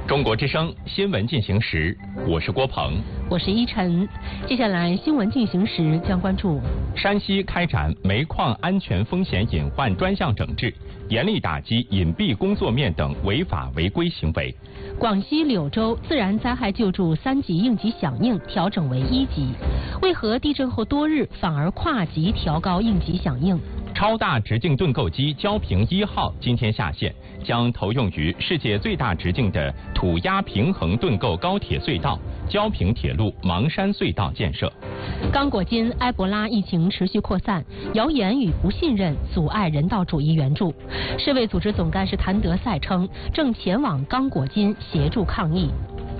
中国之声新闻进行时，我是郭鹏， 我是依晨。接下来新闻进行时将关注： 山西开展煤矿安全风险隐患专项整治，严厉打击隐蔽工作面等违法违规行为。 广西柳州自然灾害救助3级应急响应调整为1级，为何地震后多日反而跨级调高应急响应？ 超大直径盾构机焦平1号今天下线，将投用于世界最大直径的土压平衡盾构高铁隧道焦平铁路芒山隧道建设。 刚果金埃博拉疫情持续扩散，谣言与不信任阻碍人道主义援助。世卫组织总干事谭德赛称，正前往刚果金协助抗疫。